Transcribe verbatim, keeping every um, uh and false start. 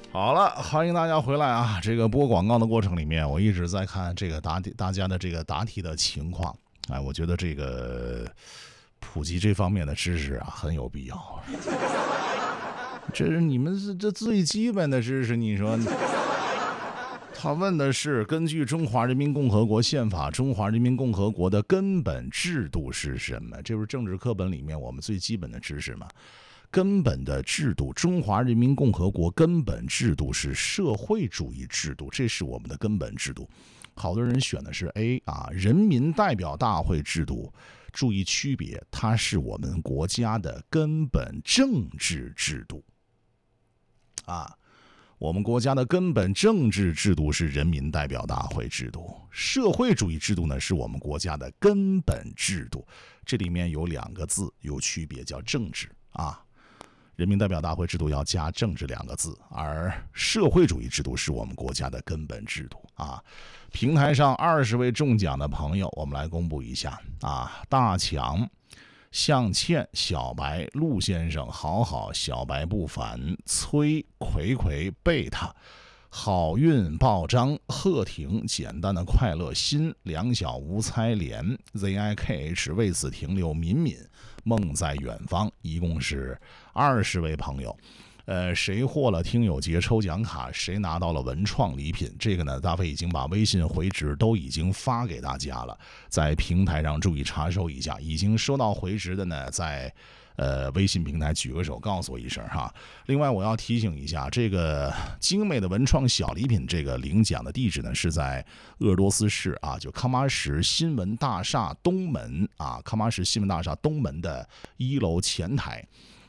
好了，欢迎大家回来啊！这个播广告的过程里面，我一直在看这个答题大家的这个答题的情况。哎，我觉得这个普及这方面的知识啊很有必要。这是你们是这最基本的知识，你说？他问的是根据中华人民共和国宪法，中华人民共和国的根本制度是什么？这不是政治课本里面我们最基本的知识吗？根本的制度，中华人民共和国根本制度是社会主义制度，这是我们的根本制度。好多人选的是 A 啊，人民代表大会制度。注意区别，它是我们国家的根本政治制度啊。我们国家的根本政治制度是人民代表大会制度，社会主义制度呢是我们国家的根本制度。这里面有两个字有区别，叫政治啊。人民代表大会制度要加政治两个字，而社会主义制度是我们国家的根本制度啊。平台上二十位中奖的朋友，我们来公布一下啊。大强、向倩、小白、陆先生、好好、小白不凡、崔、葵葵、贝塔、好运报章、贺婷、简单的快乐心、两小无猜莲、Z I K H 为此停留、敏敏、梦在远方，一共是二十位朋友。呃，谁获了听友节抽奖卡，谁拿到了文创礼品？这个呢，大飞已经把微信回执都已经发给大家了，在平台上注意查收一下。已经收到回执的呢，在呃微信平台举个手告诉我一声哈。另外，我要提醒一下，这个精美的文创小礼品，这个领奖的地址呢是在鄂尔多斯市啊，就康巴什新闻大厦东门啊，康巴什新闻大厦东门的一楼前台。